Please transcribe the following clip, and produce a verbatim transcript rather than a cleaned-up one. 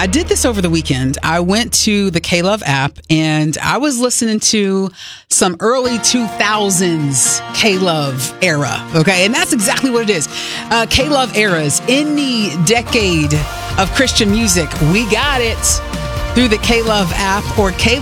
I did this over the weekend. I went to the K-Love app and I was listening to some early two thousands K-Love era. Okay. And that's exactly what it is. Uh, K-Love eras. Any decade of Christian music, we got it through the K-Love app or K